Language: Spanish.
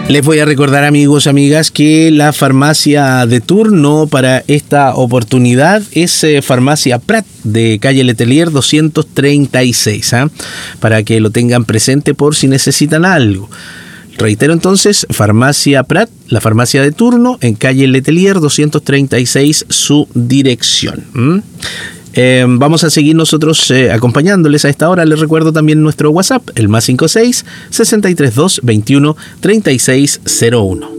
Les voy a recordar, amigos, amigas, que la farmacia de turno para esta oportunidad es Farmacia Prat de calle Letelier 236, para que lo tengan presente por si necesitan algo. Reitero entonces, Farmacia Prat, la farmacia de turno en calle Letelier 236, su dirección. Vamos a seguir nosotros acompañándoles a esta hora. Les recuerdo también nuestro WhatsApp, el +56 632 21 3601.